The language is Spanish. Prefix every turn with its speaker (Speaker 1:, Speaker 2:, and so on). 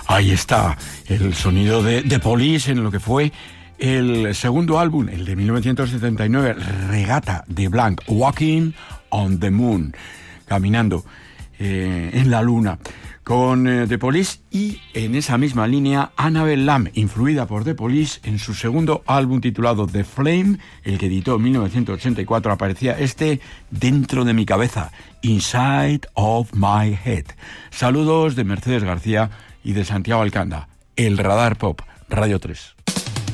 Speaker 1: Ahí está el sonido de The Police en lo que fue el segundo álbum, el de 1979, Regata de Blanc, Walking on the Moon, caminando en la luna, con The Police, y en esa misma línea Annabelle Lamb, influida por The Police, en su segundo álbum titulado The Flame, el que editó en 1984, aparecía Dentro de mi cabeza, Inside of my Head. Saludos de Mercedes García y de Santiago Alcanda, el Radar Pop, Radio 3.